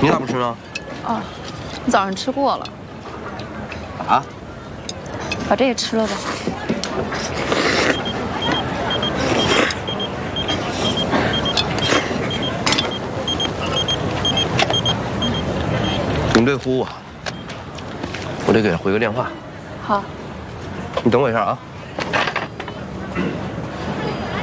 你咋不吃呢？ 哦，你早上吃过了。 啊？ 把这个吃了吧。 领队呼我，我得给他回个电话。 好。 你等我一下啊。